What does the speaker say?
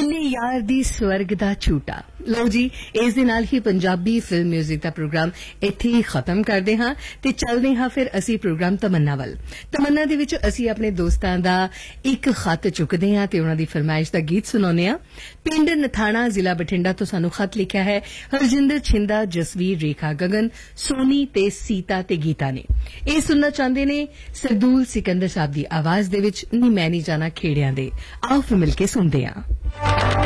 ਮਿਲੇ ਯਾਰ ਦੀ ਸਵਰਗ ਦਾ ਝੂਟਾ। ਲਓ ਜੀ, ਇਸ ਦੇ ਨਾਲ ਹੀ ਪੰਜਾਬੀ ਫਿਲਮ ਮਿਊਜ਼ਿਕ ਦਾ ਪ੍ਰੋਗਰਾਮ ਇੱਥੇ ਹੀ ਖਤਮ ਕਰਦੇ ਹਾਂ ਤੇ ਚੱਲਦੇ ਹਾਂ ਫਿਰ ਅਸੀਂ ਪ੍ਰੋਗਰਾਮ ਤਮੰਨਾ ਵੱਲ। ਤਮੰਨਾ ਦੇ ਵਿੱਚ ਅਸੀਂ ਆਪਣੇ ਦੋਸਤਾਂ ਦਾ ਇੱਕ ਖੱਤ ਚੁੱਕਦੇ ਹਾਂ ਤੇ ਉਹਨਾਂ ਦੀ ਫਰਮਾਇਸ਼ ਦਾ ਗੀਤ ਸੁਣਾਉਂਦੇ ਹਾਂ। ਪਿੰਡ ਨਥਾਣਾ, ਜ਼ਿਲ੍ਹਾ ਬਠਿੰਡਾ ਤੋਂ ਸਾਨੂੰ ਖੱਤ ਲਿਖਿਆ ਹੈ ਹਰਜਿੰਦਰ ਛਿੰਦਾ, ਜਸਵੀਰ, ਰੇਖਾ, ਗਗਨ, ਸੋਨੀ ਤੇ ਸੀਤਾ ਤੇ ਗੀਤਾ ਨੇ। ਇਹ ਸੁਣਨਾ ਚਾਹੁੰਦੇ ਨੇ ਸਰਦੂਲ ਸਿਕੰਦਰ ਸਾਹਿਬ ਦੀ ਆਵਾਜ਼ ਦੇ ਵਿੱਚ ਨੀ ਮੈਂ ਨਹੀਂ ਜਾਣਾ ਖੇੜਿਆਂ ਦੇ। ਆਓ ਫਿਰ ਮਿਲ ਕੇ ਸੁਣਦੇ ਹਾਂ।